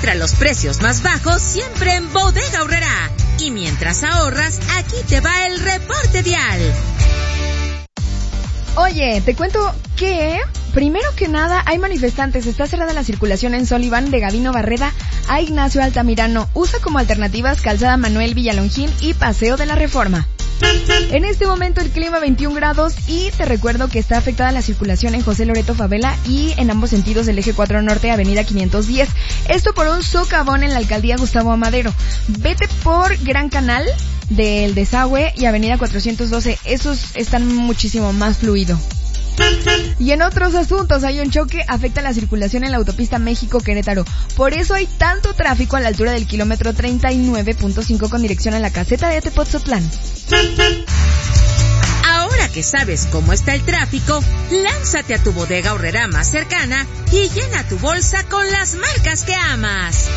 Encuentra los precios más bajos siempre en Bodega Aurrerá. Y mientras ahorras, aquí te va el reporte vial. Oye, te cuento que, primero que nada, hay manifestantes. Está cerrada la circulación en Sullivan de Gavino Barreda a Ignacio Altamirano. Usa como alternativas Calzada Manuel Villalongín y Paseo de la Reforma. En este momento el clima 21 grados y te recuerdo que está afectada la circulación en José Loreto Favela y en ambos sentidos del eje 4 Norte, avenida 510. Esto por un socavón en la alcaldía Gustavo Amadero. Vete por Gran Canal del Desagüe y avenida 412. Esos están muchísimo más fluido. Y en otros asuntos, hay un choque, afecta la circulación en la autopista México-Querétaro. Por eso hay tanto tráfico a la altura del kilómetro 39.5 con dirección a la caseta de Tepoztlán. Ahora que sabes cómo está el tráfico, lánzate a tu Bodega Aurrerá más cercana y llena tu bolsa con las marcas que amas.